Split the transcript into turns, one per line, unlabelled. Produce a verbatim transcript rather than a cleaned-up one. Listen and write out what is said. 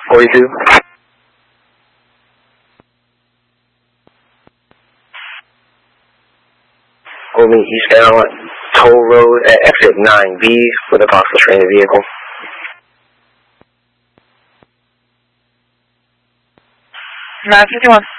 forty-two. We'll meet eastbound Toll Road at exit nine B with a possible trained vehicle.
nine fifty-one.